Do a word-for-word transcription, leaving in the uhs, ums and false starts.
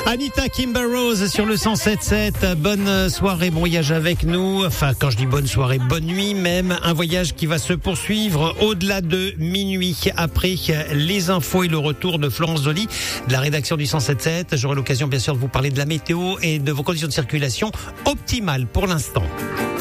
Anita Kimber Rose sur le cent sept sept. Bonne soirée, bon voyage avec nous. Enfin, quand je dis bonne soirée, bonne nuit même. Un voyage qui va se poursuivre au-delà de minuit. Après les infos et le retour de Florence Joly de la rédaction du cent sept sept. J'aurai l'occasion bien sûr de vous parler de la météo et de vos conditions de circulation optimales pour l'instant.